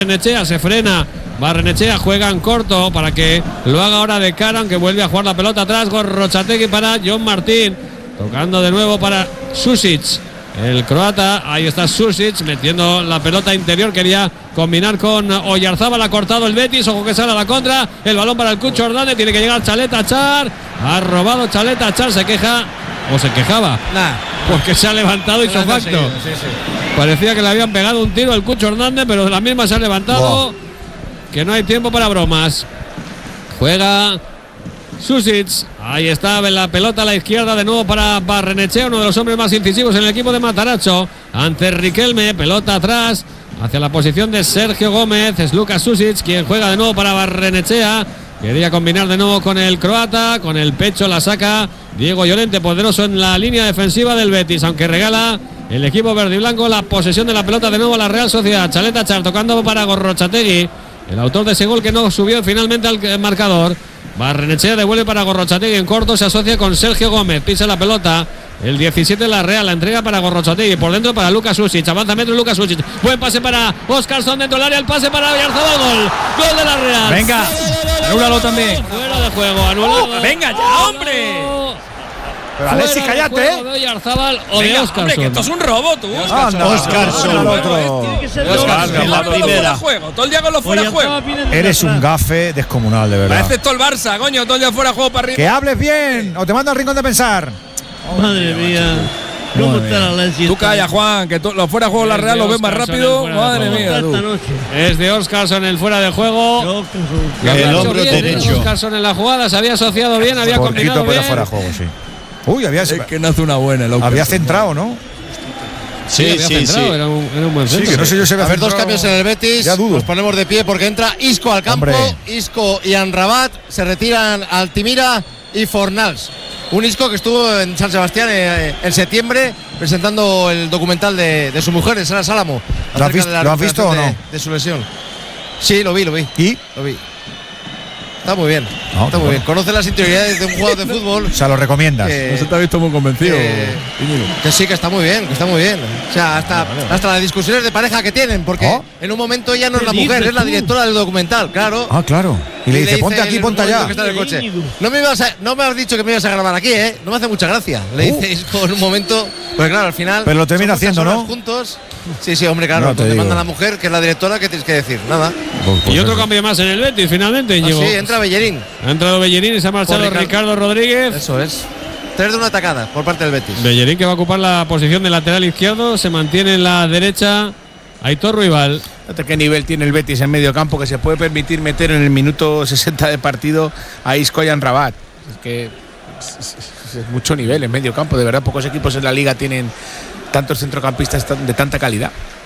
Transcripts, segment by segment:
Barrenechea se frena. Barrenechea juega en corto para que lo haga ahora de cara, aunque vuelve a jugar la pelota atrás. Gorrochategui para John Martín. Tocando de nuevo para Susic. El croata, ahí está Susic metiendo la pelota interior, quería combinar con Oyarzábal, ha cortado el Betis, ojo que sale a la contra, el balón para el Cucho Hernández, tiene que llegar Chaleta Achar, ha robado Chaleta Achar, se queja, o se quejaba, porque se ha levantado ipso facto. Parecía que le habían pegado un tiro el Cucho Hernández, pero de la misma se ha levantado, que no hay tiempo para bromas. Juega Susic, ahí está la pelota a la izquierda de nuevo para Barrenechea, uno de los hombres más incisivos en el equipo de Matarazzo, ante Riquelme, pelota atrás hacia la posición de Sergio Gómez. Es Lucas Susic quien juega de nuevo para Barrenechea, quería combinar de nuevo con el croata, con el pecho la saca Diego Llorente, poderoso en la línea defensiva del Betis, aunque regala el equipo verde y blanco la posesión de la pelota de nuevo a la Real Sociedad. Chaleta Achar tocando para Gorrochategui, el autor de ese gol que no subió finalmente al marcador. Barrenechea devuelve para Gorrochategui en corto, se asocia con Sergio Gómez, pisa la pelota, el 17 de la Real, la entrega para Gorrochategui, por dentro para Lucas Susic, avanza metro Lucas Susic, buen pase para Óscarson dentro del área, el pase para Oyarzábal, gol de la Real. Venga, anúlalo también. Fuera de juego, anulado. Venga ya, hombre. Pero Alexis, cállate, de Oyarzábal o de Venga, Óscarson. hombre, que esto es un robo, tú. Óscarson. En la primera. Todo el día con los fuera de juego. Eres un gafe descomunal, de verdad. Parece todo el Barça, coño, todo el día fuera de juego para arriba. Que hables bien o te mando al rincón de pensar. Madre mía. ¿Cómo está la Alexis? Tú calla, Juan, que los fuera de juego la Real lo ves más rápido. Madre mía, tú. Es de Óscarson el fuera de juego. El hombro derecho. Óscarson en la jugada, se había asociado bien, había combinado bien. Fuera de juego, sí. Uy, Es que no hace una buena. Había centrado, ¿no? Sí. Era un buen centro. Sí, que no sé yo si había A ver, dos centrado. cambios en el Betis. Ya dudo. Nos ponemos de pie porque entra Isco al campo. Hombre. Isco y Amrabat. Se retiran Altimira y Fornals. Un Isco que estuvo en San Sebastián en septiembre presentando el documental de su mujer, de Sara Sálamo. ¿Lo has visto o no? De su lesión. Sí, lo vi. ¿Y? Lo vi. Está muy bien. No, Está muy bien. Conoce las interioridades de un jugador de fútbol. O sea, lo recomiendas. No se te ha visto muy convencido. Que sí, que está muy bien, O sea, hasta las discusiones de pareja que tienen, porque en un momento ya no es la mujer, es la directora del documental, claro. Ah, claro. Y le dice, ponte aquí, ponte allá. Que está en el coche. No me has dicho que me ibas a grabar aquí, ¿eh? No me hace mucha gracia. Le dices en un momento, pues claro, al final. Pero lo termina son muchas haciendo, horas ¿no? Juntos. Sí, hombre, claro. No te Te digo. manda la mujer, que es la directora, ¿qué tienes que decir? Nada. Y otro cambio más en el Betis, finalmente. Sí, Llegó. entra Bellerín. Ha entrado Bellerín y se ha marchado Ricardo Rodríguez. Eso es. 3 de una atacada por parte del Betis. Bellerín que va a ocupar la posición de lateral izquierdo, se mantiene en la derecha Aitor Ruibal. Fíjate qué nivel tiene el Betis en medio campo, que se puede permitir meter en el minuto 60 de partido a Isco y a Amrabat. Es que es mucho nivel en medio campo, de verdad. Pocos equipos en la liga tienen tantos centrocampistas de tanta calidad.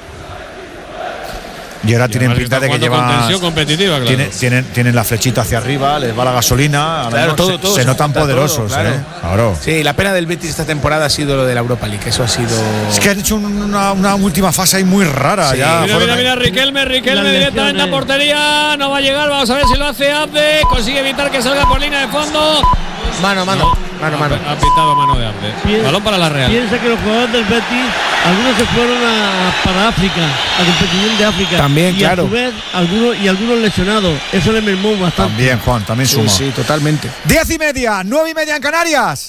Y ahora tienen pinta de que lleva. Tensión competitiva, claro. Tienen la flechita hacia arriba, les va la gasolina. Claro, todo, todo se se notan junta poderosos, todo, claro. Claro. Sí, la pena del Betis esta temporada ha sido lo de la Europa League. Eso ha sido. Es que han hecho una última fase ahí muy rara. Sí. Ya. Mira, Riquelme directamente a portería. No va a llegar, vamos a ver si lo hace Abde. Consigue evitar que salga por línea de fondo. Mano. Ha pitado mano de Abde. Balón para la Real. Piensa que los jugadores del Betis, algunos se fueron para África, a competición de África. También, y claro. a su vez, algunos lesionados. Eso le mermó bastante. También, Juan, también suma. Sí, totalmente. 10:30, 9:30 en Canarias.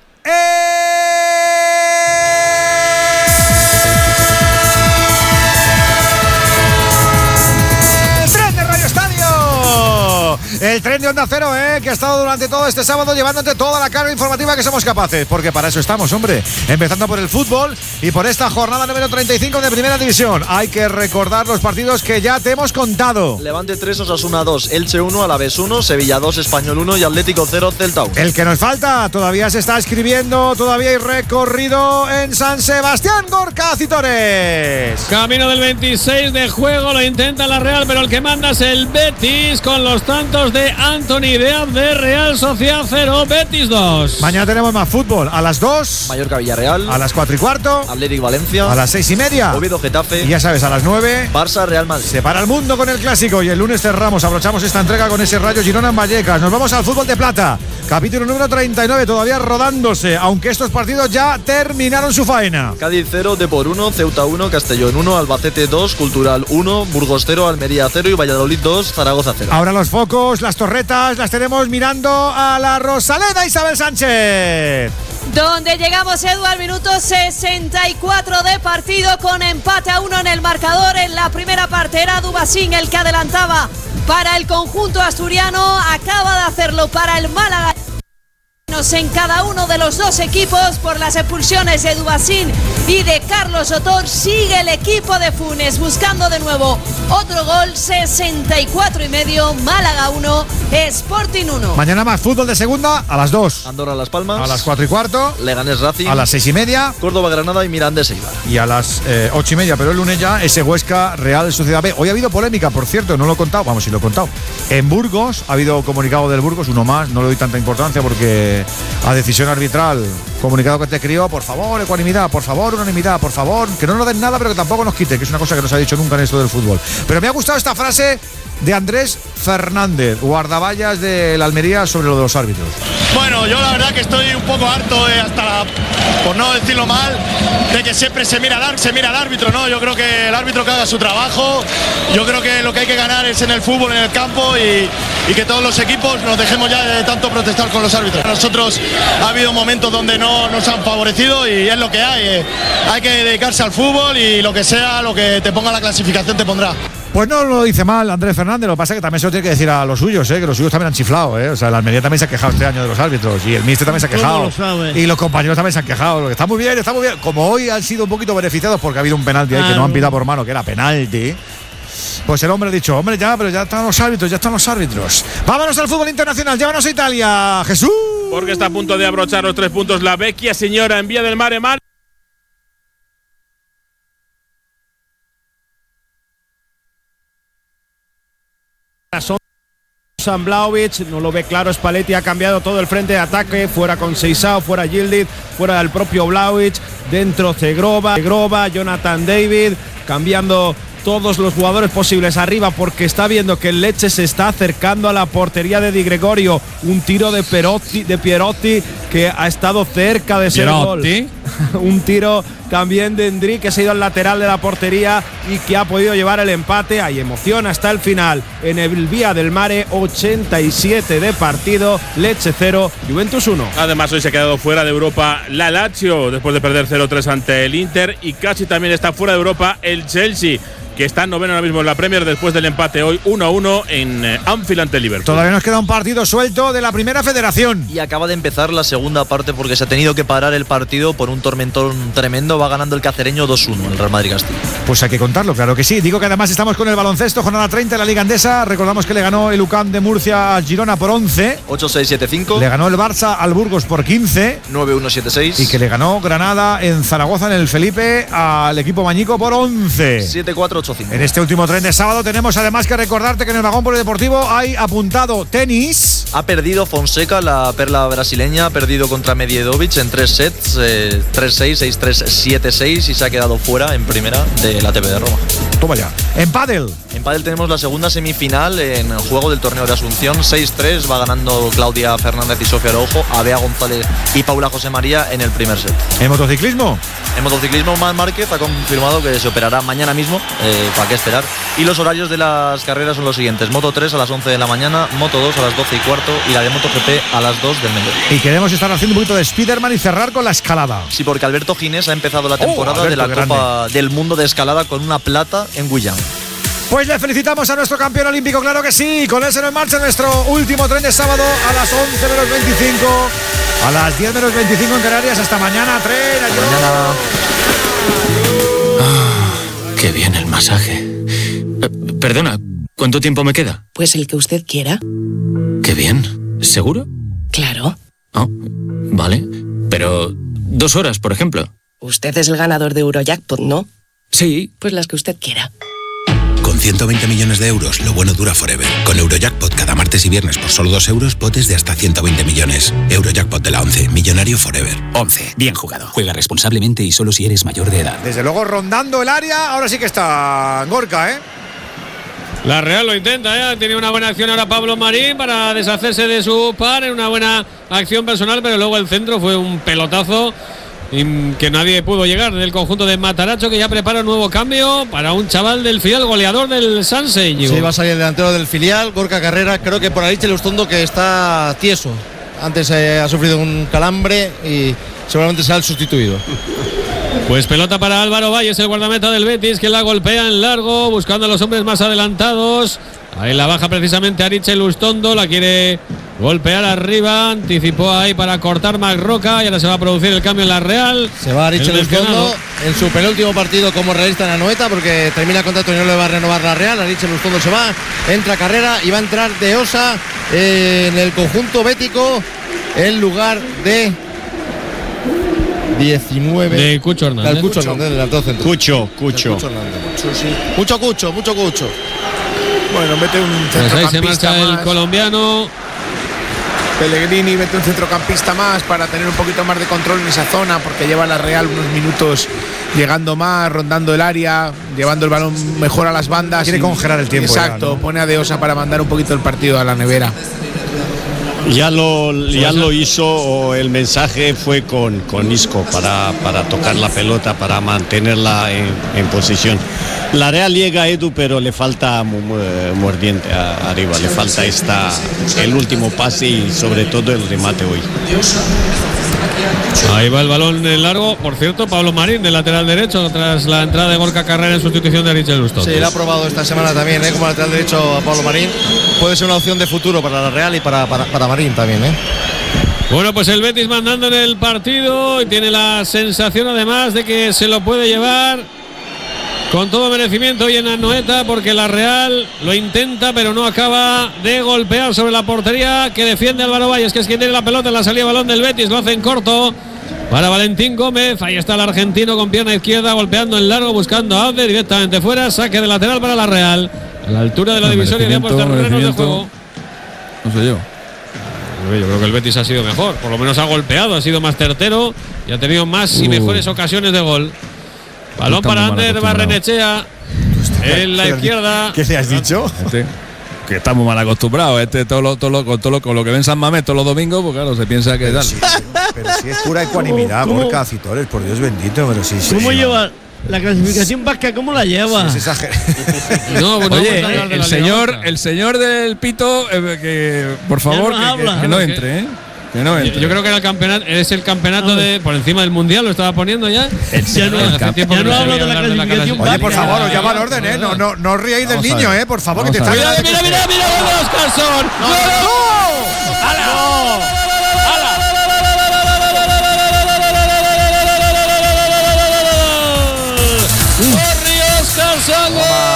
El tren de Onda Cero, que ha estado durante todo este sábado llevándote toda la carga informativa que somos capaces, porque para eso estamos, hombre. Empezando por el fútbol y por esta jornada número 35 de Primera División. Hay que recordar los partidos que ya te hemos contado. Levante 3, Osasuna 2, Elche 1, Alavés 1, Sevilla 2, Español 1 y Atlético 0, Celta 1. El que nos falta, todavía se está escribiendo, todavía hay recorrido en San Sebastián, Gorka Citores. Camino del 26 de juego, lo intenta la Real, pero el que manda es el Betis con los tantos Hablamos de Anthony Deaz de Real Sociedad 0, Betis 2. Mañana tenemos más fútbol. A las 2. Mallorca Villarreal. A las 4:15. Athletic Valencia. A las 6:30. Oviedo Getafe. Y ya sabes, a las 9. Barça Real Madrid. Se para el mundo con el clásico y el lunes cerramos, abrochamos esta entrega con ese Rayo Girona en Vallecas. Nos vamos al fútbol de plata. Capítulo número 39, todavía rodándose, aunque estos partidos ya terminaron su faena. Cádiz 0, Depor 1, Ceuta 1, Castellón 1, Albacete 2, Cultural 1, Burgos 0, Almería 0 y Valladolid 2, Zaragoza 0. Ahora los focos, las torretas, las tenemos mirando a la Rosaleda Isabel Sánchez. Donde llegamos, Edu, al minuto 64 de partido con empate a 1 en el marcador. En la primera parte era Dubasín el que adelantaba para el conjunto asturiano. Acaba de hacerlo para el Málaga. En cada uno de los dos equipos por las expulsiones de Dubasín y de Carlos Otor. Sigue el equipo de Funes buscando de nuevo otro gol. 64,5, Málaga 1, Sporting 1. Mañana más fútbol de segunda a las 2. Andorra Las Palmas. A las 4:15. Leganés Racing. A las 6:30. Córdoba Granada y Mirandés Eibar. Y a las 8:30, pero el lunes ya ese Huesca Real Sociedad B. Hoy ha habido polémica, por cierto, no lo he contado, vamos, sí lo he contado. En Burgos ha habido comunicado del Burgos, uno más, no le doy tanta importancia porque a decisión arbitral, comunicado que te crió, por favor, ecuanimidad, por favor, unanimidad, por favor, que no nos den nada, pero que tampoco nos quite, que es una cosa que no se ha dicho nunca en esto del fútbol. Pero me ha gustado esta frase de Andrés Fernández, guardaballas de la Almería, sobre lo de los árbitros. Bueno, yo la verdad que estoy un poco harto, por no decirlo mal, de que siempre se mira al árbitro, ¿no? Yo creo que el árbitro que haga su trabajo, yo creo que lo que hay que ganar es en el fútbol, en el campo y que todos los equipos nos dejemos ya de tanto protestar con los árbitros. Nosotros ha habido momentos donde no nos han favorecido y es lo que hay. Hay que dedicarse al fútbol y lo que sea, lo que te ponga la clasificación te pondrá. Pues no lo dice mal Andrés Fernández, lo que pasa es que también se lo tiene que decir a los suyos, que los suyos también han chiflado, O sea, la Almería también se ha quejado este año de los árbitros y el míster también se ha quejado. Y los compañeros también se han quejado. Está muy bien, está muy bien. Como hoy han sido un poquito beneficiados porque ha habido un penalti ahí que no han pitado por mano, que era penalti. Pues el hombre ha dicho, hombre, ya, pero ya están los árbitros. Vámonos al fútbol internacional, llévanos a Italia, Jesús. Porque está a punto de abrochar los 3 puntos la Vecchia Signora en Vía del Mare. San Vlahovic, no lo ve claro Spalletti, ha cambiado todo el frente de ataque, fuera con Seisao, fuera Yildiz, fuera del propio Vlahovic, dentro Cegrova, Jonathan David, cambiando todos los jugadores posibles arriba porque está viendo que el Lecce se está acercando a la portería de Di Gregorio, un tiro de Pierotti que ha estado cerca de ser gol. Un tiro también de Endri que se ha ido al lateral de la portería y que ha podido llevar el empate. Hay emoción hasta el final en el Vía del Mare. 87 de partido, Lecce 0, Juventus 1. Además hoy se ha quedado fuera de Europa la Lazio después de perder 0-3 ante el Inter y casi también está fuera de Europa el Chelsea, que está noveno ahora mismo en la Premier después del empate hoy 1-1 en Anfield ante el Liverpool. Todavía nos queda un partido suelto de la Primera Federación. Y acaba de empezar la segunda parte porque se ha tenido que parar el partido por un tormentón tremendo. Va ganando el cacereño 2-1 el Real Madrid Castilla. Pues hay que contarlo, claro que sí. Digo que además estamos con el baloncesto, jornada 30 en la Liga Endesa. Recordamos que le ganó el UCAM de Murcia al Girona por 11. 8-6-7-5. Le ganó el Barça al Burgos por 15. 9-1-7-6. Y que le ganó Granada en Zaragoza en el Felipe al equipo Mañico por 11. 7-4-8-5. En este último tren de sábado tenemos además que recordarte que en el vagón polideportivo hay apuntado tenis. Ha perdido Fonseca, la perla brasileña, ha perdido contra Medjedovic en 3 sets, 3-6, 6-3, 7-6 y se ha quedado fuera en primera de la TV de Roma. Toma ya. En pádel. En pádel tenemos la segunda semifinal en el juego del torneo de Asunción. 6-3 va ganando Claudia Fernández y Sofía Araujo a Bea González y Paula José María en el primer set. ¿En motociclismo? En motociclismo, Marc Márquez ha confirmado que se operará mañana mismo, para qué esperar. Y los horarios de las carreras son los siguientes: Moto 3 a las 11 de la mañana, Moto 2 a las 12:15 y la de MotoGP a las 2 del mediodía. Y queremos estar haciendo un poquito de Spiderman y cerrar con la escalada. Sí, porque Alberto Ginés ha empezado la temporada de la Copa del Mundo de Escalada con una plata en Guyana. Pues le felicitamos a nuestro campeón olímpico, claro que sí. Con eso en marcha nuestro último tren de sábado a las 11:25, a las 10:25 en Canarias. Hasta mañana, tren. Adiós. Mañana. Qué bien el masaje. Perdona, ¿cuánto tiempo me queda? Pues el que usted quiera. Qué bien. ¿Seguro? Claro. Oh, vale. Pero 2 horas, por ejemplo. Usted es el ganador de Eurojackpot, ¿no? Sí. Pues las que usted quiera. Con 120 millones de euros, lo bueno dura forever. Con Eurojackpot cada martes y viernes por solo 2 euros, potes de hasta 120 millones. Eurojackpot de la 11, millonario forever. 11. Bien jugado. Juega responsablemente y solo si eres mayor de edad. Desde luego rondando el área, ahora sí que está Gorka, ¿eh? La Real lo intenta, tiene una buena acción ahora Pablo Marín para deshacerse de su par, en una buena acción personal, pero luego el centro fue un pelotazo que nadie pudo llegar del conjunto de Mataracho, que ya prepara un nuevo cambio para un chaval del filial, goleador del Sanse. Sí, va a salir el delantero del filial, Gorka Carrera, creo que por Ariche Lustondo, que está tieso. Antes ha sufrido un calambre y seguramente será el sustituido. Pues pelota para Álvaro Valles, el guardameta del Betis, que la golpea en largo, buscando a los hombres más adelantados. Ahí la baja precisamente Ariche Lustondo, la quiere golpear arriba, anticipó ahí para cortar Marroca y ahora se va a producir el cambio en la Real. Se va Ariche Lustondo en su penúltimo partido como realista en Anoeta, porque termina contrato y no le va a renovar la Real. Ariche Lustondo se va, entra Carrera y va a entrar De Osa en el conjunto bético en lugar de 19 de Cucho Hernández. Cucho Hernández, del alto centro. Cucho. Mucho Cucho. Bueno, mete un pues ahí se marcha más. El colombiano. Pellegrini mete un centrocampista más para tener un poquito más de control en esa zona, porque lleva la Real unos minutos llegando más, rondando el área, llevando el balón mejor a las bandas. Quiere congelar el tiempo. Exacto, ya, ¿no? Pone a De Osa para mandar un poquito el partido a la nevera. Ya lo hizo, o el mensaje fue con Isco para tocar la pelota, para mantenerla en posición. La Real llega a Edu, pero le falta mordiente arriba, le falta el último pase y sobre todo el remate hoy. Ahí va el balón en largo, por cierto, Pablo Marín del lateral derecho tras la entrada de Gorka Carrera en sustitución de Ariche Lustondo. Sí, lo ha probado esta semana también, como lateral derecho a Pablo Marín. Puede ser una opción de futuro para la Real y para Marín también, Bueno, pues el Betis mandando en el partido y tiene la sensación además de que se lo puede llevar con todo merecimiento hoy en Anoeta, porque la Real lo intenta pero no acaba de golpear sobre la portería que defiende Álvaro Valles, que es quien tiene la pelota en la salida de balón del Betis. Lo hace en corto para Valentín Gómez. Ahí está el argentino con pierna izquierda golpeando en largo, buscando a Abde directamente fuera. Saque de lateral para la Real a la altura de la divisoria de ambos terrenos de juego. No sé yo creo que el Betis ha sido mejor, por lo menos ha golpeado, ha sido más certero y ha tenido más y mejores ocasiones de gol. Balón para Ander Barrenechea en la izquierda. ¿Qué le has dicho? Que está muy mal acostumbrado. Con lo que ven San Mamés todos los domingos, pues claro, se piensa que tal. Pero si es pura ecuanimidad, Gorka Citores, por Dios bendito, pero sí. ¿Cómo lleva la clasificación vasca? ¿Cómo la lleva? Es exagerado. Oye, el señor del pito, que por favor, que no entre, Que no entre. Yo creo que era el campeonato, es el campeonato de por encima del mundial, lo estaba poniendo ya. Ya no hablo de la clasificación. Oye, por favor, os llama al orden, no os riáis del niño, por favor, que te está. Mira, Oscarsson. Oscarsson.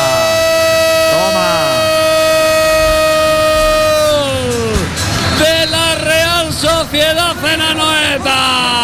Sociedad en Anoeta.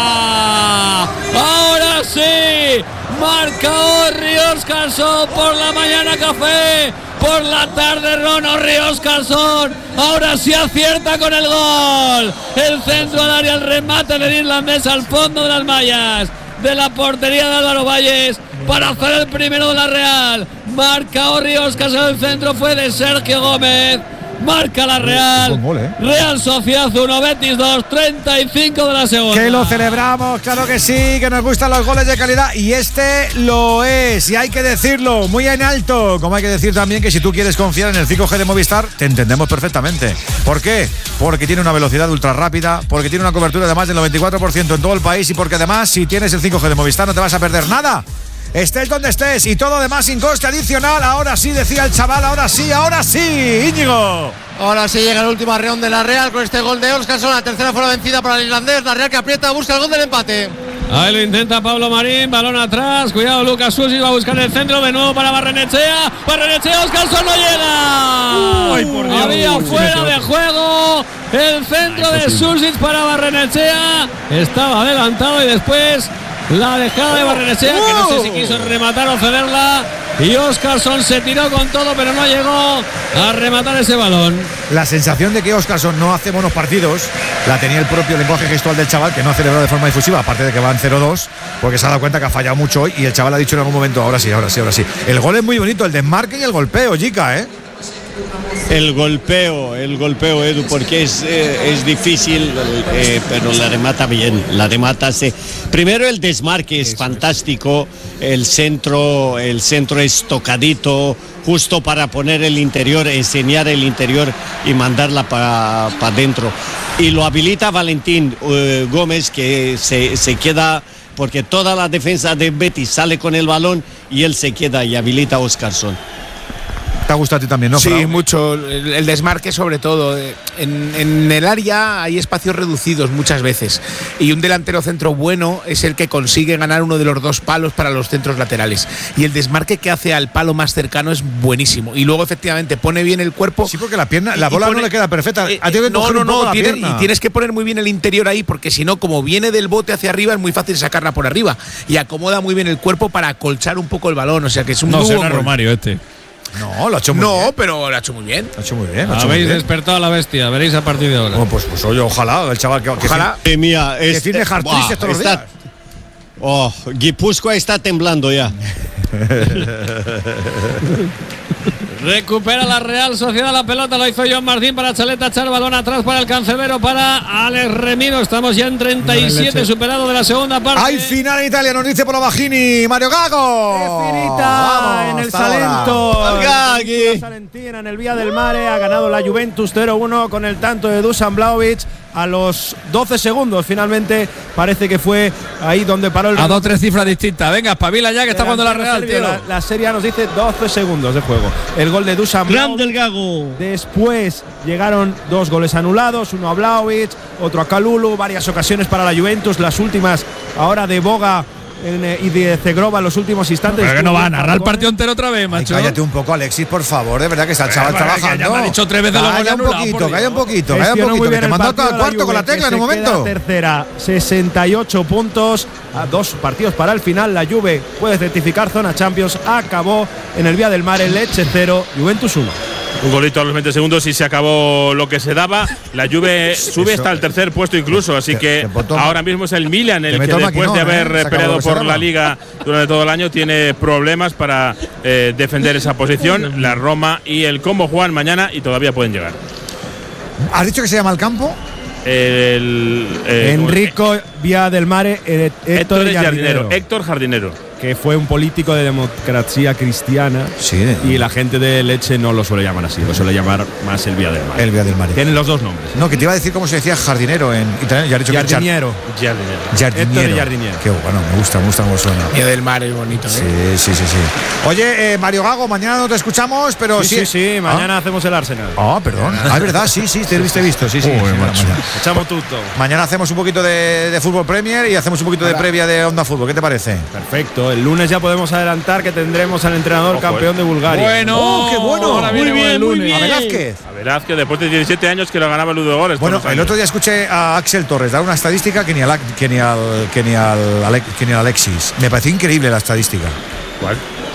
Ahora sí, marca Orri Oscarsson por la mañana café, por la tarde Ron Orri Oscarsson. Ahora sí acierta con el gol. El centro al área, el remate del irlandés al fondo de las mallas de la portería de Álvaro Valles para hacer el primero de la Real. Marca Orri Oscarsson, el centro fue de Sergio Gómez. Marca la Real. Real Sociedad 1, Betis 2, 35 de la segunda. Que lo celebramos, claro que sí, que nos gustan los goles de calidad. Y este lo es, y hay que decirlo muy en alto. Como hay que decir también que si tú quieres confiar en el 5G de Movistar, te entendemos perfectamente. ¿Por qué? Porque tiene una velocidad ultra rápida, porque tiene una cobertura de más del 94% en todo el país, y porque además, si tienes el 5G de Movistar, no te vas a perder nada. Estés donde estés y todo además sin coste adicional. Ahora sí, decía el chaval, ahora sí, Íñigo. Ahora sí llega el último arreón de la Real con este gol de Oscarsson. La tercera fue la vencida para el irlandés. La Real que aprieta, busca el gol del empate. Ahí lo intenta Pablo Marín, balón atrás. Cuidado, Lucas Susic va a buscar el centro de nuevo para Barrenechea. Oscarsson no llega. Ay, por Dios. Había fuera de juego el centro de Susic para Barrenechea. Estaba adelantado y después La dejada de Barrenechea, que no sé si quiso rematar o cederla. Y Óscarson se tiró con todo, pero no llegó a rematar ese balón. La sensación de que Óscarson no hace buenos partidos la tenía el propio lenguaje gestual del chaval, que no ha celebrado de forma difusiva, aparte de que van 0-2, porque se ha dado cuenta que ha fallado mucho hoy y el chaval ha dicho en algún momento, ahora sí. El gol es muy bonito, el desmarque y el golpeo, Jica, ¿eh? El golpeo, Edu, porque es difícil, pero la remata bien, Primero el desmarque es fantástico, el centro es tocadito, justo para poner el interior, enseñar el interior y mandarla para adentro. Y lo habilita Valentín Gómez, que se queda, porque toda la defensa de Betis sale con el balón y él se queda y habilita a Óscarson. Te ha gustado a ti también, ¿no? Sí, Frau? mucho. El desmarque, sobre todo. En el área hay espacios reducidos muchas veces. Y un delantero centro bueno es el que consigue ganar uno de los dos palos para los centros laterales. Y el desmarque que hace al palo más cercano es buenísimo. Y luego, efectivamente, pone bien el cuerpo. Sí, porque la pierna, la bola no le queda perfecta. Y tienes que poner muy bien el interior ahí, porque si no, como viene del bote hacia arriba, es muy fácil sacarla por arriba. Y acomoda muy bien el cuerpo para acolchar un poco el balón. O sea que es un No, será Romario este. No, lo ha hecho muy bien. No, pero lo ha hecho muy bien. Lo ha hecho muy bien. Habéis despertado a la bestia, veréis a partir de ahora. Oh, pues oye, ojalá, el chaval que ojalá. Mía, que tiene hard-trick todos los días. Guipúzcoa está temblando ya. Recupera la Real Sociedad la pelota, lo hizo John Martín para Chaleta, echar balón atrás para el Cancerbero, para Alex Remiro. Estamos ya en 37, superado de la segunda parte. Hay final en Italia, nos dice Polavagini, Mario Gago. Finita en el Salento. Salentina en el Vía del Mare ha ganado la Juventus 0-1 con el tanto de Dusan Vlahovic a los 12 segundos. Finalmente parece que fue ahí donde paró el. A 2-3 cifras distintas. Venga, espabila ya que está jugando la Real, tío. La serie nos dice 12 segundos de juego. El gol de Dusan Vlahovic. Grande el Gago. Después llegaron dos goles anulados, uno a Vlahovic, otro a Kalulu, varias ocasiones para la Juventus, las últimas ahora de Boga y de Zegrova en los últimos instantes. Pero que no va a narrar el partido entero otra vez, macho. Ay, cállate un poco, Alexis, por favor, de verdad que está el chaval trabajando. Ya me ha dicho 3 veces los goles anulados. Calla un poquito, que te mandó al cuarto con la tecla en un momento. Tercera, 68 puntos, a 2 partidos para el final. La Juve puede certificar zona Champions. Acabó en el Vía del Mare, Lecce 0, Juventus 1. Un golito a los 20 segundos y se acabó lo que se daba. La Juve sube hasta el tercer puesto incluso, así que ahora mismo es el Milan el que después de haber peleado por la Liga durante todo el año tiene problemas para defender esa posición. La Roma y el Como juegan mañana y todavía pueden llegar. ¿Has dicho que se llama el campo? Enrico Vía del Mare, Héctor Jardinero. Héctor Jardinero, que fue un político de democracia cristiana. Sí. Y la gente de Lecce no lo suele llamar así, lo suele llamar más el Vía del Mare. El Vía del Mare. Tienen los dos nombres. No, que te iba a decir cómo se decía jardinero en italiano. Ya he dicho Jardiniero. Jardiniero. Jardiniero. Qué bueno, me gusta cómo suena. Vía del Mare es bonito, ¿eh? Sí. Oye, Mario Gago, mañana no te escuchamos, pero sí, mañana hacemos el Arsenal. Perdón. Es verdad, sí, te he visto. Sí. Echamos tutto. Mañana hacemos un poquito de Fútbol Premier y hacemos un poquito de previa de Onda Fútbol. ¿Qué te parece? Perfecto. El lunes ya podemos adelantar que tendremos al entrenador campeón de Bulgaria. Bueno, qué bueno. Ahora muy bien. A Velázquez. Después de 17 años que lo ganaba Ludo Goles. Bueno, el otro día escuché a Axel Torres dar una estadística que ni al Alexis. Me pareció increíble la estadística. ¿Cuál?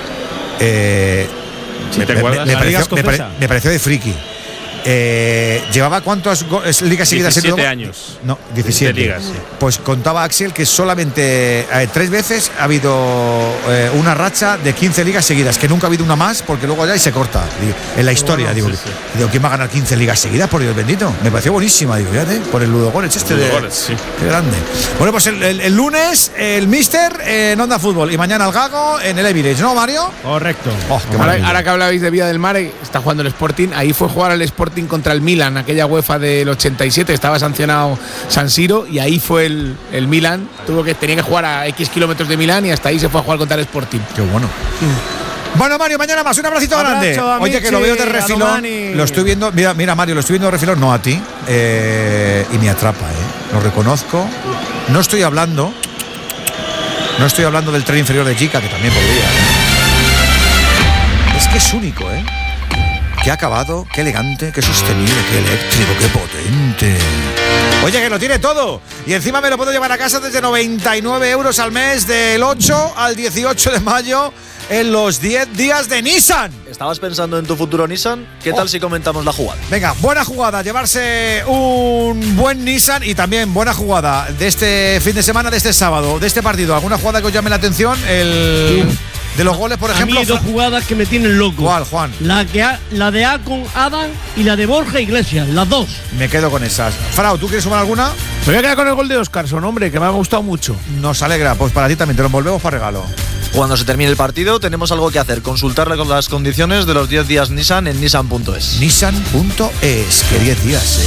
Me pareció de friki. ¿Llevaba cuántas ligas seguidas? 17 años. No, 17 ligas, sí. Pues contaba Axel que solamente 3 veces ha habido una racha de 15 ligas seguidas, que nunca ha habido una más, porque luego ya y se corta. En la historia, digo, ¿quién va a ganar 15 ligas seguidas? Por Dios bendito. Me pareció buenísima, digo, fíjate, por el Ludo Goretz sí. Qué grande. Bueno, pues el lunes el Mister en Onda Fútbol y mañana el Gago en el Emirates, ¿no, Mario? Correcto. Ahora que hablabais de Vía del Mare, está jugando el Sporting. Ahí fue jugar al Sporting contra el Milan, aquella UEFA del 87, estaba sancionado San Siro y ahí fue el Milan, tenía que jugar a X kilómetros de Milán y hasta ahí se fue a jugar contra el Sporting. Qué bueno. Bueno, Mario, mañana más, un abracito grande. Oye, que lo veo de refilón. Lo estoy viendo, mira Mario, lo estoy viendo de refilón, no a ti, y me atrapa, lo reconozco. No estoy hablando del tren inferior de Jica, que también podría. Es que es único, qué acabado, qué elegante, qué sostenible, qué eléctrico, qué potente. Oye, que lo tiene todo. Y encima me lo puedo llevar a casa desde 99 euros al mes, del 8 al 18 de mayo, en los 10 días de Nissan. ¿Estabas pensando en tu futuro Nissan? ¿Qué tal si comentamos la jugada? Venga, buena jugada, llevarse un buen Nissan y también buena jugada de este fin de semana, de este sábado, de este partido. ¿Alguna jugada que os llame la atención? De los goles, por ejemplo. A mí 2 jugadas que me tienen loco. ¿Cuál, Juan? La de Akon Adam y la de Borja Iglesias, las dos. Me quedo con esas. Frau, ¿tú quieres sumar alguna? Me voy a quedar con el gol de Oscarson, hombre, que me ha gustado mucho. Nos alegra, pues para ti también, te lo envolvemos para regalo. Cuando se termine el partido tenemos algo que hacer, consultarle con las condiciones de los 10 días Nissan en nissan.es. Nissan.es, que 10 días,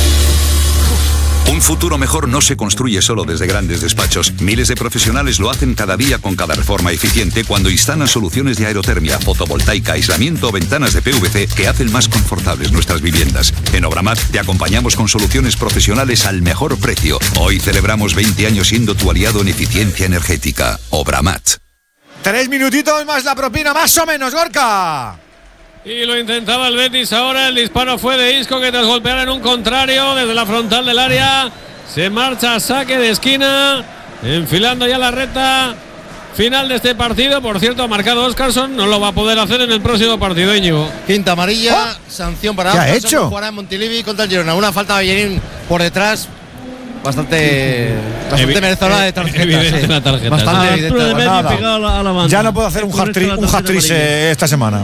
Un futuro mejor no se construye solo desde grandes despachos. Miles de profesionales lo hacen cada día con cada reforma eficiente cuando instalan soluciones de aerotermia, fotovoltaica, aislamiento o ventanas de PVC que hacen más confortables nuestras viviendas. En Obramat te acompañamos con soluciones profesionales al mejor precio. Hoy celebramos 20 años siendo tu aliado en eficiencia energética. Obramat. 3 minutitos más la propina, más o menos, Gorka. Y lo intentaba el Betis ahora, el disparo fue de Isco que tras golpear en un contrario desde la frontal del área se marcha a saque de esquina, enfilando ya la recta final de este partido. Por cierto, ha marcado Oscarson, no lo va a poder hacer en el próximo partido, Íñigo. Quinta amarilla, sanción para ¿Qué ha hecho? Jugará en Montilivi contra el Girona. Una falta de Bellerín por detrás. Bastante merecedora de tarjeta. Evidente la tarjeta. Bastante evidente. De medio pegado a la banda. Ya no puedo hacer un hat-trick esta semana.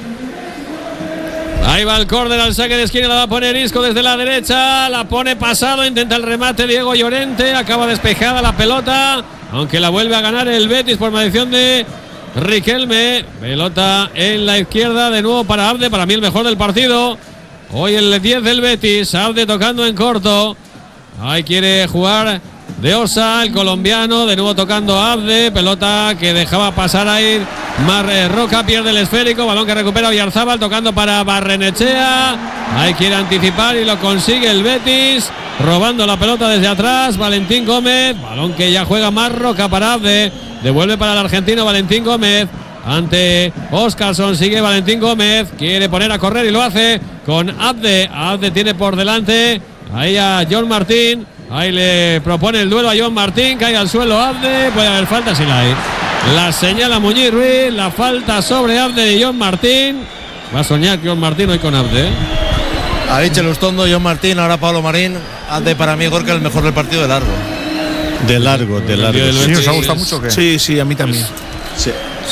Ahí va el córner al saque de esquina, la va a poner Isco desde la derecha, la pone pasado, intenta el remate Diego Llorente, acaba despejada la pelota, aunque la vuelve a ganar el Betis por maldición de Riquelme. Pelota en la izquierda de nuevo para Abde, para mí el mejor del partido. Hoy el 10 del Betis, Abde tocando en corto. Ahí quiere jugar de Osa, el colombiano, de nuevo tocando Abde, pelota que dejaba pasar ahí Roca, pierde el esférico, balón que recupera Oyarzábal, tocando para Barrenechea, ahí quiere anticipar y lo consigue el Betis, robando la pelota desde atrás, Valentín Gómez, balón que ya juega Roca para Abde, devuelve para el argentino Valentín Gómez, ante Oscarson, sigue Valentín Gómez, quiere poner a correr y lo hace con Abde, Abde tiene por delante ahí a John Martín. Ahí le propone el duelo a John Martín, cae al suelo Abde, puede haber falta si la hay. La señala Muñiz Ruiz, la falta sobre Abde de John Martín. Va a soñar John Martín hoy con Abde. Ha dicho el Ustondo, John Martín, ahora Pablo Marín. Abde para mí, Gorka, el mejor del partido de largo. De largo. ¿Sí os ha gustado mucho o qué? Sí, a mí también. Sí.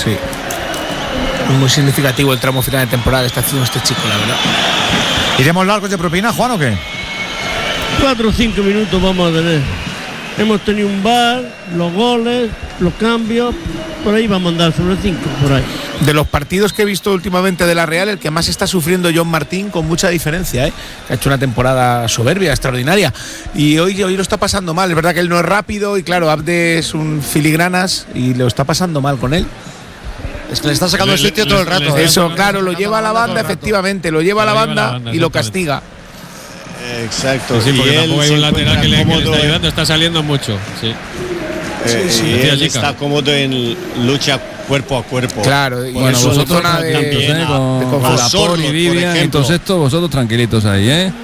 Muy significativo el tramo final de temporada que está haciendo este chico, la verdad. ¿Iremos largos de propina, Juan, o qué? 4 o 5 minutos vamos a tener. Hemos tenido un bar, los goles, los cambios. Por ahí vamos a andar sobre 5, por ahí. De los partidos que he visto últimamente de la Real, el que más está sufriendo John Martín con mucha diferencia, que ha hecho una temporada soberbia, extraordinaria. Y hoy lo está pasando mal. Es verdad que él no es rápido y claro, Abde es un filigranas y lo está pasando mal con él. Es que le está sacando el sitio todo el rato. Eso, claro, lo lleva a la banda, efectivamente, lo lleva a la banda y lo castiga. Exacto. Sí, porque y tampoco hay un lateral que le está ayudando, está saliendo mucho. Sí. Y él está cómodo en lucha cuerpo a cuerpo. Claro, y bueno, su vosotros zona tranquilos, con Lapor y Vivian, entonces esto, vosotros tranquilitos ahí,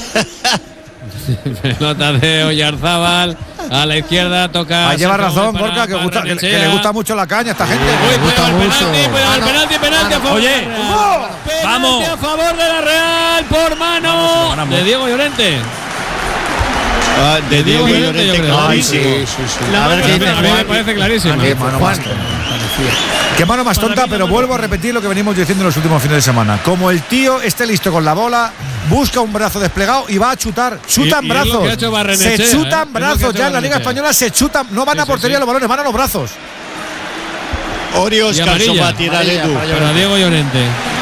Pelota de Oyarzábal a la izquierda, toca. Lleva razón, Gorka, que le gusta mucho la caña a esta gente. Penalti a favor. Oye, vamos. A favor de la Real por mano de Diego Llorente. De Diego Llorente. Ay, sí. A ver, a mí me parece clarísimo. Qué mano más tonta, pero vuelvo a repetir lo que venimos diciendo en los últimos fines de semana. Como el tío esté listo con la bola, busca un brazo desplegado y va a chutar. Chutan brazos. Se chutan brazos. Ya en la Liga Española se chutan. No van a portería los balones, van a los brazos. Ori Oscarson va a tirar Edu. Para Diego Llorente.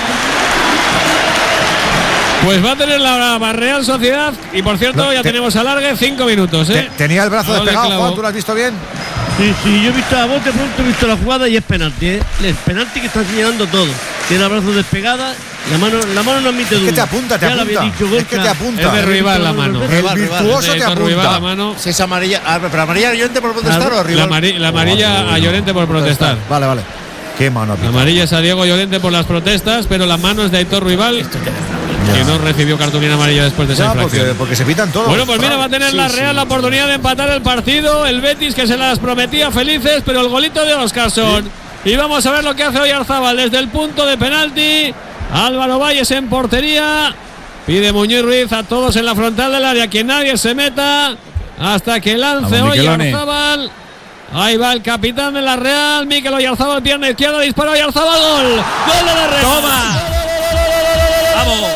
Pues va a tener la Real Sociedad. Y por cierto, ya tenemos alargue 5 minutos. Tenía el brazo despegado, Juan, ¿tú lo has visto bien? Sí, yo he visto a bote pronto, he visto la jugada y es penalti. El penalti que está señalando todo. Tiene el brazo despegada, la mano no admite duda. Es que te apunta. Es que te apunta. Es de rival la mano. El virtuoso te apunta. La mano. Si es amarilla, pero amarilla a Llorente por protestar o rival. La amarilla a Llorente por protestar. Vale. Qué mano. Amarillas a Diego Llorente por las protestas, pero la mano es de Aitor Ruibal, que no recibió cartulina amarilla después de esa infracción. Porque se pitan todos. Bueno, pues mira, va a tener la Real la oportunidad de empatar el partido. El Betis, que se las prometía felices, pero el golito de Óscarson. Y vamos a ver lo que hace Oyarzábal desde el punto de penalti. Álvaro Valles en portería. Pide Muñoz Ruiz a todos en la frontal del área que nadie se meta hasta que lance Oyarzábal. Ahí va el capitán de la Real, Mikel Oyarzábal, pierna izquierda, dispara Oyarzábal, gol. Gol de la Real. ¡Toma! ¡Vamos!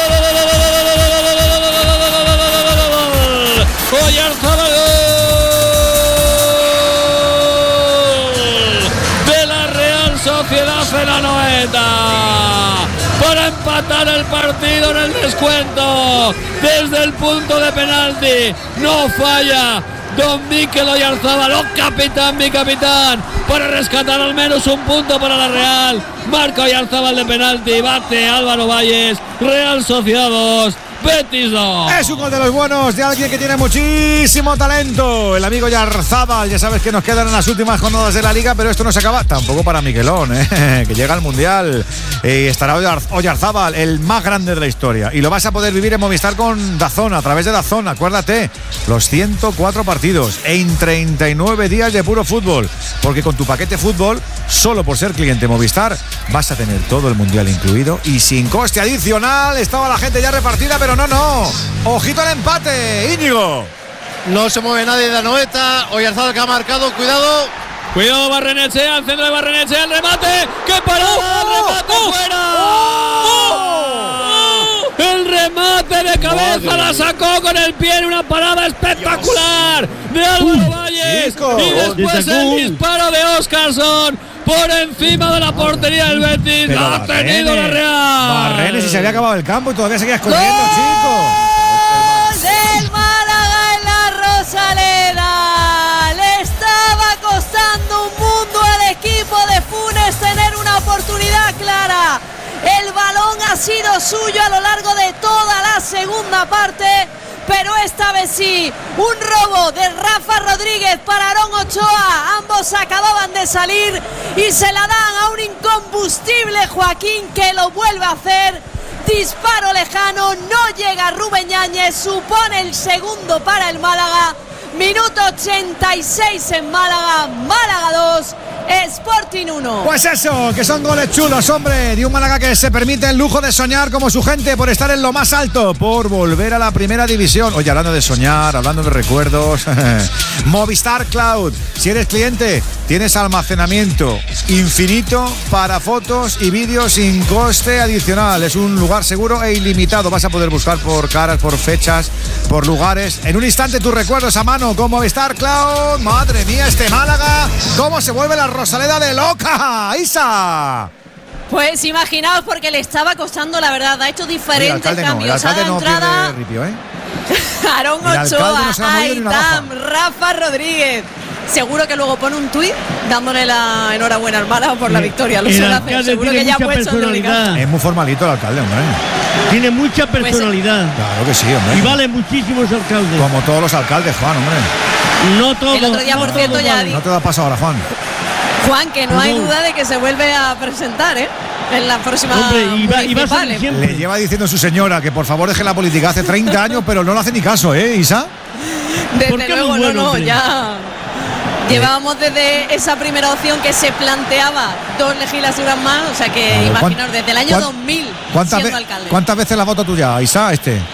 Oyarzábal, gol de la Real Sociedad en la Anoeta para empatar el partido en el descuento desde el punto de penalti. No falla don Mikel Oyarzábal, mi capitán, para rescatar al menos un punto para la Real. Marca Oyarzábal de penalti, bate Álvaro Valles. Real Sociedad 2, Betis 2. Es un gol de los buenos de alguien que tiene muchísimo talento. El amigo Oyarzábal, ya sabes que nos quedan en las últimas jornadas de la Liga, pero esto no se acaba tampoco para Miquelón, que llega al Mundial. Estará Oyarzábal, el más grande de la historia. Y lo vas a poder vivir en Movistar con DAZN, a través de DAZN. Acuérdate, los 104 partidos en 39 días de puro fútbol. Porque con tu paquete fútbol, solo por ser cliente Movistar, vas a tener todo el Mundial incluido y sin coste adicional. Estaba la gente ya repartida, pero no. Ojito al empate, Íñigo. No se mueve nadie de Anoeta. Oyarzábal que ha marcado, cuidado. Cuidado Barrenechea, al centro de Barrenechea, el remate. ¡Qué parada! ¡El remate fuera! El remate de cabeza la sacó con el pie en una parada espectacular de Álvaro Valles. Y después el disparo de Óscarson por encima de la portería del Betis. Pero La ha tenido la Real. Barrenes, y se había acabado el campo y todavía seguías corriendo, chico. Del Málaga en la Rosaleda. Le estaba costando un mundo al equipo de Funes tener una oportunidad clara. El balón ha sido suyo a lo largo de toda la segunda parte, pero esta vez sí, un robo de Rafa Rodríguez para Aarón Ochoa. Ambos acababan de salir y se la dan a un incombustible Joaquín, que lo vuelve a hacer. Disparo lejano, no llega Rubén Yáñez, supone el segundo para el Málaga. Minuto 86 en Málaga, Málaga 2, Sporting 1. Pues eso, que son goles chulos, hombre, de un Málaga que se permite el lujo de soñar como su gente por estar en lo más alto, por volver a la primera división. Oye, hablando de soñar, hablando de recuerdos, Movistar Cloud. Si eres cliente, tienes almacenamiento infinito para fotos y vídeos sin coste adicional. Es un lugar seguro e ilimitado. Vas a poder buscar por caras, por fechas, por lugares. En un instante tus recuerdos a mano con Movistar Cloud. Madre mía, este Málaga, cómo se vuelve la Rosaleda de loca, Isa. Pues imaginaos, porque le estaba costando, la verdad. Ha hecho diferentes cambios. El alcalde no pierde ripio, Aarón Ochoa, Aitam, Rafa Rodríguez. Seguro que luego pone un tuit dándole la enhorabuena al Málaga por la victoria. Lo suele hacer. Seguro que ya ha puesto en Es muy formalito el alcalde, hombre. Tiene mucha personalidad. Claro que sí, hombre. Y vale muchísimos alcaldes. Como todos los alcaldes, Juan, hombre. No todos. El otro día, por cierto, ya no te da paso ahora, Juan. Juan, que no hay duda de que se vuelve a presentar, en la próxima municipal. Le lleva diciendo su señora que por favor deje la política hace 30 años, pero no le hace ni caso, Isa. Desde luego, no, ya. Llevábamos desde esa primera opción que se planteaba 2 legislaturas más, o sea que imaginaos, desde el año 2000 siendo alcalde. ¿Cuántas veces la voto tú ya, Isa,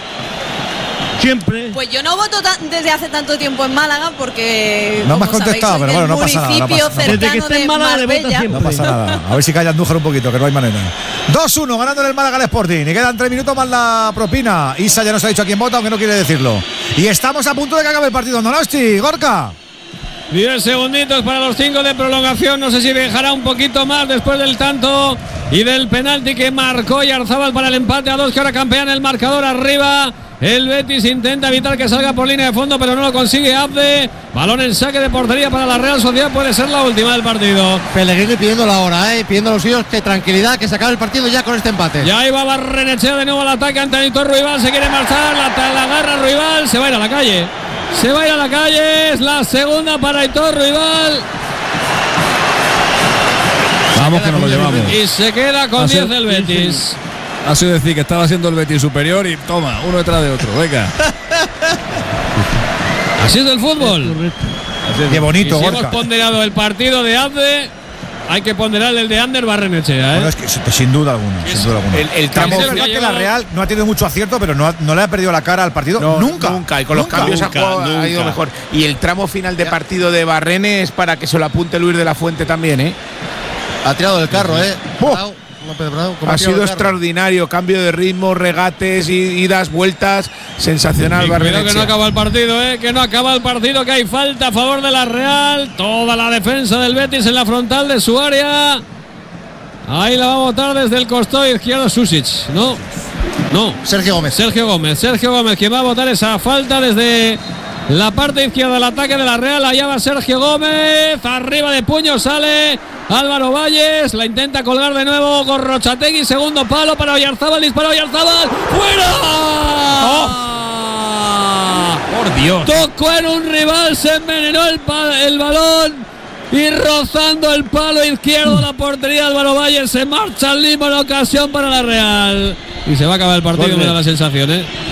Siempre. Pues yo no voto desde hace tanto tiempo en Málaga porque no me has contestado, pero bueno, no pasa nada. Municipio cercano que esté en Málaga le vota siempre. No pasa nada. A ver si calla Andújar un poquito, que no hay manera. 2-1 ganando en el Málaga al Sporting. Y quedan 3 minutos más la propina. Isa ya nos ha dicho a quién vota, aunque no quiere decirlo. Y estamos a punto de que acabe el partido. Donosti, Gorka. 10 segunditos para los 5 de prolongación. No sé si dejará un poquito más después del tanto y del penalti que marcó Oyarzábal para el empate a 2, que ahora campean el marcador arriba. El Betis intenta evitar que salga por línea de fondo, pero no lo consigue Abde. Balón en saque de portería para la Real Sociedad. Puede ser la última del partido. Pellegrini pidiendo la hora, pidiendo a los suyos que tranquilidad, que se acabe el partido ya con este empate. Ya iba Barrenechea de nuevo al ataque ante Aitor Ruibal. Se quiere marchar, la agarra Ruibal. Se va a ir a la calle. Se va a ir a la calle. Es la segunda para Aitor Ruibal. Vamos que nos lo llevamos. Y se queda con 10 el Betis. Ha sido decir que estaba siendo el Betis superior y toma, uno detrás de otro. Venga. Así es el fútbol. Qué bonito, y si Gorka. hemos ponderado el partido de Abde, hay que ponderar el de Ander Barrenechea. Bueno, es que sin duda alguna. Sin duda alguna. El tramo es verdad que la Real no ha tenido mucho acierto, pero no le ha perdido la cara al partido nunca. Nunca. Y con los cambios ha ido mejor. Y el tramo final de partido de Barrene es para que se lo apunte Luis de la Fuente también, ¿eh? Ha tirado del carro, ¿eh? Ha sido extraordinario, cambio de ritmo, regates, idas, vueltas, sensacional. Cuidado que no acaba el partido, que no acaba el partido, que hay falta a favor de la Real. Toda la defensa del Betis en la frontal de su área. Ahí la va a botar desde el costado izquierdo Susic. No. Sergio Gómez, que va a botar esa falta desde la parte izquierda del ataque de la Real. Allá va Sergio Gómez, arriba de puño sale Álvaro Valles, la intenta colgar de nuevo Gorrochategui, segundo palo para Oyarzábal, dispara Oyarzábal, ¡fuera! Por Dios. Tocó en un rival, se envenenó el balón y rozando el palo izquierdo de la portería Álvaro Valles, se marcha al limbo la ocasión para la Real. Y se va a acabar el partido, me da la sensación,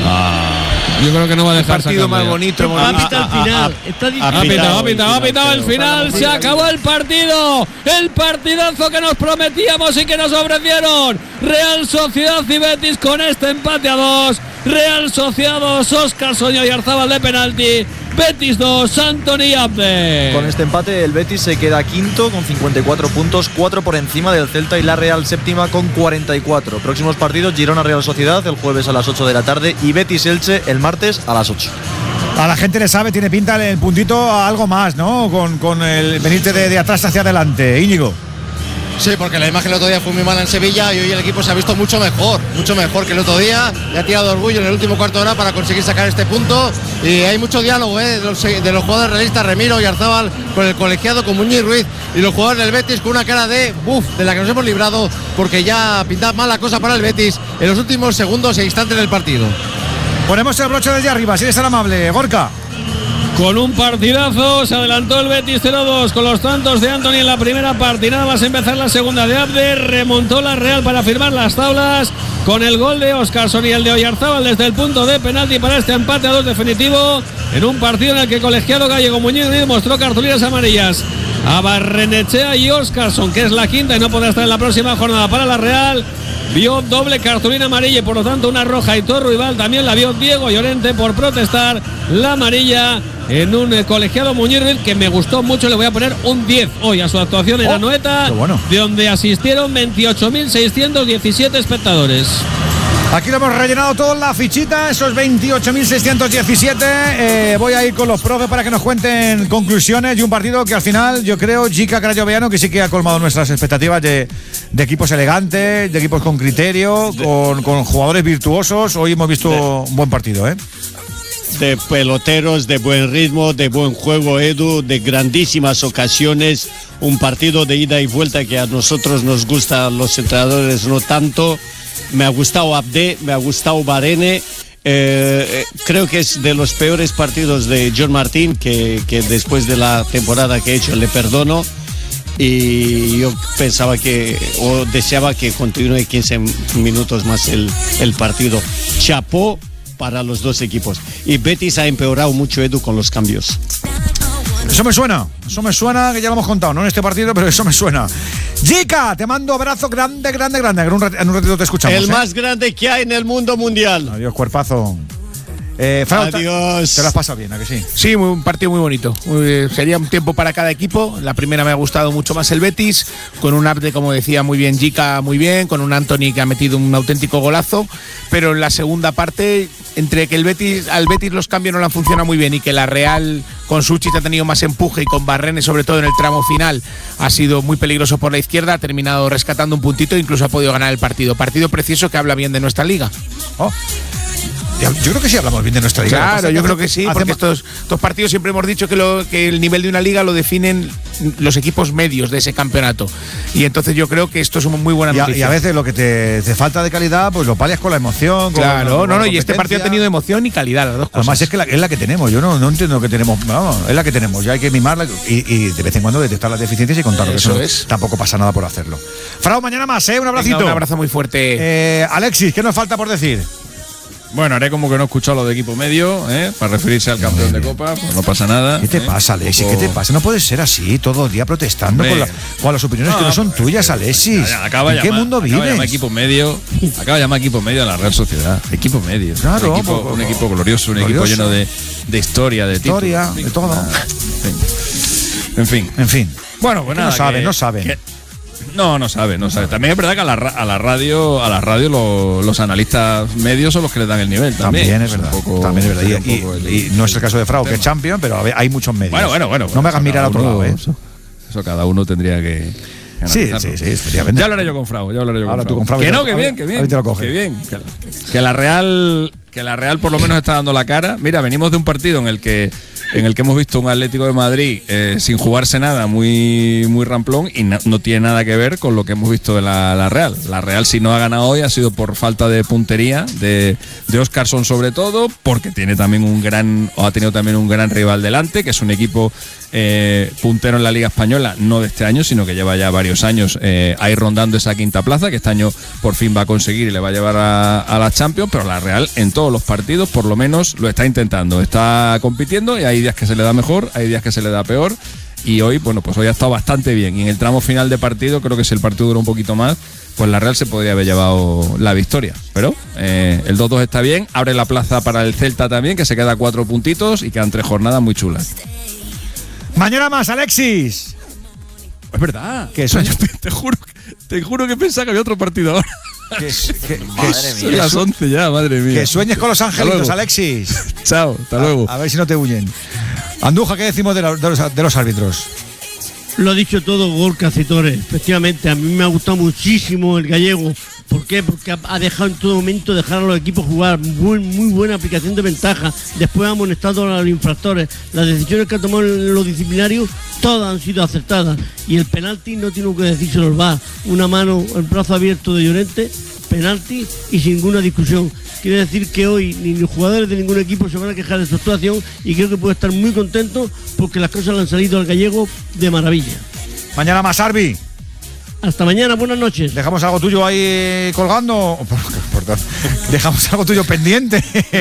Yo creo que no va a dejar partido más bonito. Ha pitado el final. Ha pitado el final. Se acabó el partido. El partidazo que nos prometíamos y que nos ofrecieron Real Sociedad y Betis con este empate a 2. Real Sociedad 2, Óscar Soñó y Oyarzábal de penalti. Betis 2, Anthony Abde. Con este empate el Betis se queda quinto con 54 puntos, 4 por encima del Celta y la Real séptima con 44. Próximos partidos: Girona Real Sociedad el jueves a las 8 de la tarde y Betis Elche el martes a las 8. A la gente le sabe, tiene pinta el puntito a algo más, ¿no? Con el venirte de atrás hacia adelante. Íñigo. Sí, porque la imagen el otro día fue muy mala en Sevilla y hoy el equipo se ha visto mucho mejor que el otro día. Le ha tirado orgullo en el último cuarto de hora para conseguir sacar este punto. Y hay mucho diálogo de los jugadores realistas, Remiro y Oyarzábal con el colegiado, con Muñiz Ruiz, y los jugadores del Betis con una cara de de la que nos hemos librado, porque ya pintaba mal la cosa para el Betis en los últimos segundos e instantes del partido. Ponemos el broche desde arriba, si eres tan amable, Gorka. Con un partidazo se adelantó el Betis 0-2 con los tantos de Anthony en la primera parte. Nada más empezar la segunda de Abde, remontó la Real para firmar las tablas con el gol de Óscarson y el de Oyarzábal desde el punto de penalti para este empate a 2 definitivo en un partido en el que el colegiado gallego Muñiz mostró cartulinas amarillas a Barrenechea y Óscarson, que es la quinta y no podrá estar en la próxima jornada para la Real. Vio doble cartulina amarilla y por lo tanto una roja, y Aitor Ruibal. También la vio Diego Llorente por protestar la amarilla en un colegiado Muñiz que me gustó mucho. Le voy a poner un 10 hoy a su actuación en Anoeta, de donde asistieron 28.617 espectadores. Aquí lo hemos rellenado todo en la fichita, esos 28.617. Voy a ir con los profes para que nos cuenten conclusiones de un partido que al final yo creo, Jica Crayoveanu, que sí que ha colmado nuestras expectativas de equipos elegantes, de equipos con criterio, con jugadores virtuosos. Hoy hemos visto un buen partido, De peloteros, de buen ritmo, de buen juego, Edu, de grandísimas ocasiones. Un partido de ida y vuelta que a nosotros nos gusta, a los entrenadores no tanto. Me ha gustado Abde, me ha gustado Barene. Creo que es de los peores partidos de John Martín, que después de la temporada que he hecho le perdono. Y yo pensaba o deseaba que continúe 15 minutos más el partido. Chapó para los dos equipos. Y Betis ha empeorado mucho, Edu, con los cambios. Eso me suena, que ya lo hemos contado, no en este partido, pero eso me suena. Jica, te mando abrazo grande. En un ratito te escuchamos. El más grande que hay en el mundo mundial. Adiós, cuerpazo. Adiós. Te lo has pasado bien, ¿a que sí? Sí, un partido muy bonito. Sería un tiempo para cada equipo. La primera me ha gustado mucho más el Betis, con un Abde, como decía muy bien Jica, muy bien, con un Anthony que ha metido un auténtico golazo, pero en la segunda parte, entre que al Betis los cambios no le han funcionado muy bien y que la Real con Suchit ha tenido más empuje y con Barrene, sobre todo en el tramo final, ha sido muy peligroso por la izquierda, ha terminado rescatando un puntito e incluso ha podido ganar el partido. Partido precioso que habla bien de nuestra liga. Yo creo que sí hablamos bien de nuestra liga. Claro, yo creo que sí, porque estos partidos siempre hemos dicho que el nivel de una liga lo definen los equipos medios de ese campeonato. Y entonces yo creo que esto es una muy buena noticia. Y a veces lo que te falta de calidad, pues lo palias con la emoción. Claro, y este partido ha tenido emoción y calidad, las dos cosas. Además es que es la que tenemos. Yo no entiendo lo que tenemos. Vamos, es la que tenemos. Ya hay que mimarla y de vez en cuando detectar las deficiencias y contarlo. Eso es. Tampoco pasa nada por hacerlo. Frau, mañana más, un abracito. Venga, un abrazo muy fuerte. Alexis, ¿qué nos falta por decir? Bueno, haré como que no he escuchado lo de equipo medio, para referirse al campeón de Copa, pues no pasa nada. ¿Qué te pasa, Alexis? ¿Qué te pasa? No puedes ser así todo el día protestando con las opiniones que no son tuyas, Alexis. ¿En qué mundo vives? Acaba de llamar equipo medio a la Real Sociedad. Equipo medio. Claro. Un equipo glorioso, un equipo lleno de historia, de títulos. Historia, de todo. En fin. Bueno, pues nada, no saben. No sabe. También es verdad que a la radio los analistas medios son los que le dan el nivel. También es verdad. También es verdad. Y no es el caso de Frau, que es champion, pero hay muchos medios. Bueno. No me hagas mirar a otro lado, Eso cada uno tendría que. Sí, efectivamente. Ya hablaré yo con Frau. Tú con Frau. Que no, que bien. Que bien. Que la Real por lo menos está dando la cara. Mira, venimos de un partido en el que hemos visto un Atlético de Madrid sin jugarse nada, muy, muy ramplón, y no tiene nada que ver con lo que hemos visto de la Real. La Real, si no ha ganado hoy, ha sido por falta de puntería de Óscarson, sobre todo, porque ha tenido también un gran rival delante, que es un equipo puntero en la Liga Española, no de este año, sino que lleva ya varios años ahí rondando esa quinta plaza, que este año por fin va a conseguir y le va a llevar a la Champions. Pero la Real en todos los partidos por lo menos lo está intentando, está compitiendo, y hay días que se le da mejor, hay días que se le da peor, y hoy ha estado bastante bien, y en el tramo final de partido creo que si el partido dura un poquito más, pues la Real se podría haber llevado la victoria, pero el 2-2 está bien, abre la plaza para el Celta también, que se queda 4 puntitos y quedan 3 jornadas muy chulas. Mañana más, Alexis. Es verdad. Que sueño. Te juro que pensaba que había otro partido ahora. Madre mía. Son las 11 ya, madre mía. Que sueñes con los angelitos, Alexis. Chao, hasta luego. A ver si no te huyen. Andújar, ¿qué decimos de los árbitros? Lo ha dicho todo Gorka Citores. Efectivamente, a mí me ha gustado muchísimo el gallego. ¿Por qué? Porque ha dejado en todo momento dejar a los equipos jugar. Muy buena aplicación de ventaja. Después ha amonestado a los infractores. Las decisiones que ha tomado en los disciplinarios, todas han sido acertadas. Y el penalti no tiene que decírselo el VAR. Una mano, el brazo abierto de Llorente, penalti y sin ninguna discusión. Quiere decir que hoy ni los jugadores de ningún equipo se van a quejar de su actuación, y creo que puede estar muy contento porque las cosas le han salido al gallego de maravilla. Mañana más, Arbi. Hasta mañana, buenas noches. ¿Dejamos algo tuyo ahí colgando? Dejamos algo tuyo pendiente.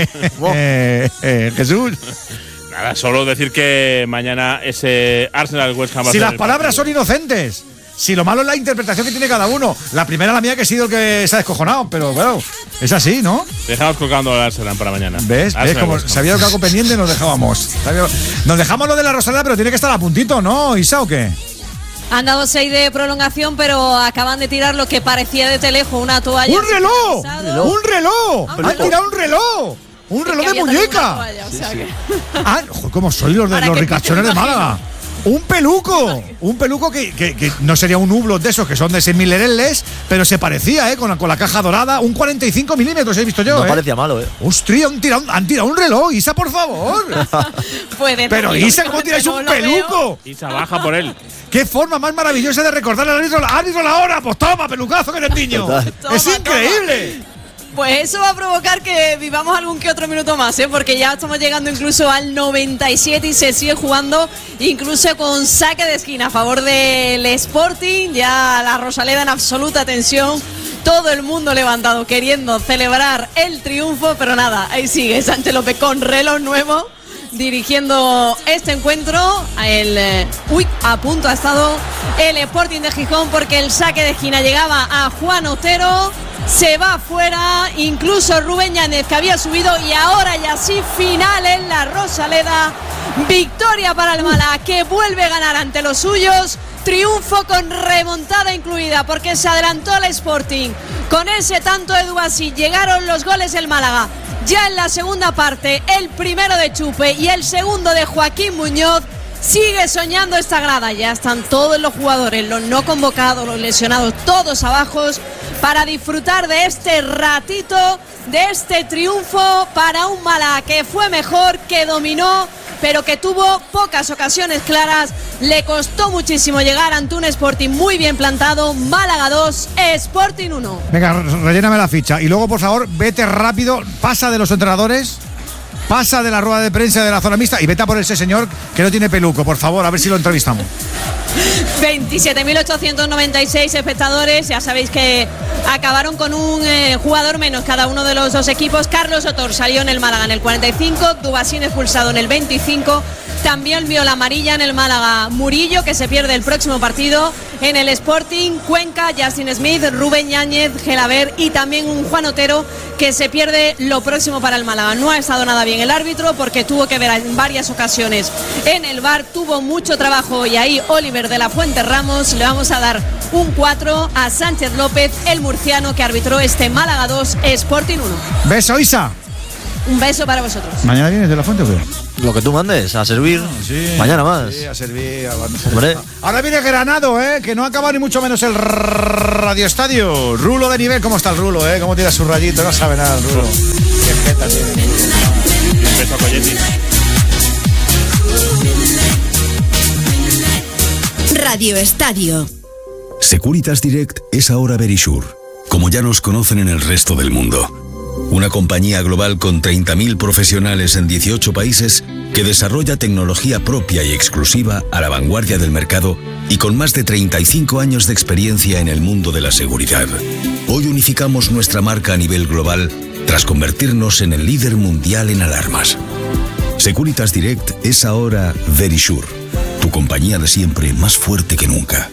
Jesús. Nada, solo decir que mañana ese Arsenal West Ham va a ser. Si las partido. palabras son inocentes. Si lo malo es la interpretación que tiene cada uno. La primera, la mía, que he sido el que se ha descojonado. Pero bueno, es así, ¿no? Dejamos colgando al Arsenal para mañana. ¿Ves? Como sabía que algo pendiente, nos dejábamos. Nos dejamos lo de la Rosaleda, pero tiene que estar a puntito, ¿no, Isa, o qué? Han dado 6 de prolongación, pero acaban de tirar lo que parecía de Telejo, una toalla. ¡Un reloj! ¡Un reloj! ¡Han tirado un reloj! ¡Un reloj de muñeca! Toalla, o sea que… Joder, ¿cómo sois los ricachones de Málaga? Un peluco que no sería un Hublot de esos que son de 6.000 lereles, pero se parecía, con la caja dorada, un 45 milímetros he visto yo. No parecía malo, Hostia, han tirado un reloj, Isa, por favor. Pero Isa, ¿cómo tiráis un peluco? Isa, baja por él. Qué forma más maravillosa de recordar al árbitro la hora. Pues toma, pelucazo que eres niño. Es increíble. Pues eso va a provocar que vivamos algún que otro minuto más, porque ya estamos llegando incluso al 97 y se sigue jugando incluso con saque de esquina a favor del Sporting. Ya la Rosaleda en absoluta tensión, todo el mundo levantado queriendo celebrar el triunfo, pero nada, ahí sigue Sánchez López con reloj nuevo dirigiendo este encuentro. A punto ha estado el Sporting de Gijón, porque el saque de esquina llegaba a Juan Otero. Se va fuera, incluso Rubén Yáñez, que había subido, y ahora ya sí, final en la Rosaleda. Victoria para el Málaga, que vuelve a ganar ante los suyos. Triunfo con remontada incluida, porque se adelantó el Sporting con ese tanto de Dubasí. Llegaron los goles del Málaga ya en la segunda parte, el primero de Chupe y el segundo de Joaquín Muñoz. Sigue soñando esta grada, ya están todos los jugadores, los no convocados, los lesionados, todos abajo para disfrutar de este ratito, de este triunfo para un Málaga que fue mejor, que dominó, pero que tuvo pocas ocasiones claras. Le costó muchísimo llegar ante un Sporting muy bien plantado. Málaga 2, Sporting 1. Venga, relléname la ficha y luego, por favor, vete rápido, pasa de los entrenadores, pasa de la rueda de prensa de la zona mixta y vete a por ese señor que no tiene peluco, por favor, a ver si lo entrevistamos. 27.896 espectadores, ya sabéis que acabaron con un jugador menos cada uno de los dos equipos. Carlos Otor salió en el Málaga en el 45, Dubasín expulsado en el 25, también vio la amarilla en el Málaga Murillo, que se pierde el próximo partido. En el Sporting, Cuenca, Justin Smith, Rubén Yáñez, Gelaber y también un Juan Otero que se pierde lo próximo para el Málaga. No ha estado nada bien el árbitro porque tuvo que ver en varias ocasiones en el VAR, tuvo mucho trabajo y ahí Oliver de la Fuente Ramos. Le vamos a dar un 4 a Sánchez López, el murciano que arbitró este Málaga 2, Sporting 1. Beso, Isa. Un beso para vosotros. ¿Mañana vienes de la Fuente o qué? Lo que tú mandes, a servir. Sí, mañana más. Sí, a servir. Hombre. Ahora viene Granado, que no acaba ni mucho menos el Radio Estadio. Rulo de nivel, ¿cómo está el Rulo, cómo tira su rayito? No sabe nada el Rulo. Qué jeta tiene. Un beso a Coyetti. Radio Estadio. Securitas Direct es ahora Verisure, como ya nos conocen en el resto del mundo. Una compañía global con 30.000 profesionales en 18 países que desarrolla tecnología propia y exclusiva a la vanguardia del mercado y con más de 35 años de experiencia en el mundo de la seguridad. Hoy unificamos nuestra marca a nivel global tras convertirnos en el líder mundial en alarmas. Securitas Direct es ahora Verisure, tu compañía de siempre más fuerte que nunca.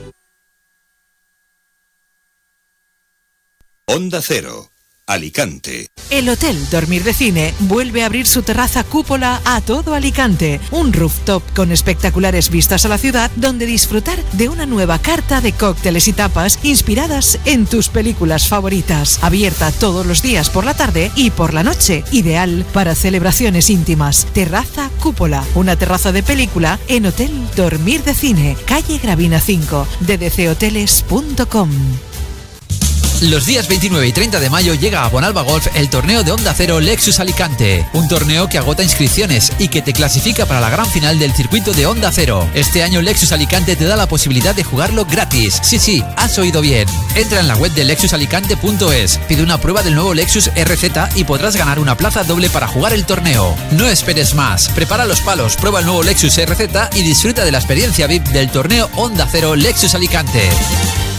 Onda Cero. Alicante. El Hotel Dormir de Cine vuelve a abrir su terraza cúpula a todo Alicante. Un rooftop con espectaculares vistas a la ciudad donde disfrutar de una nueva carta de cócteles y tapas inspiradas en tus películas favoritas. Abierta todos los días por la tarde y por la noche. Ideal para celebraciones íntimas. Terraza cúpula. Una terraza de película en Hotel Dormir de Cine. Calle Gravina 5. ddchoteles.com. Los días 29 y 30 de mayo llega a Bonalba Golf el torneo de Onda Cero Lexus Alicante. Un torneo que agota inscripciones y que te clasifica para la gran final del circuito de Onda Cero. Este año Lexus Alicante te da la posibilidad de jugarlo gratis. Sí, has oído bien. Entra en la web de lexusalicante.es, pide una prueba del nuevo Lexus RZ y podrás ganar una plaza doble para jugar el torneo. No esperes más. Prepara los palos, prueba el nuevo Lexus RZ y disfruta de la experiencia VIP del torneo Onda Cero Lexus Alicante.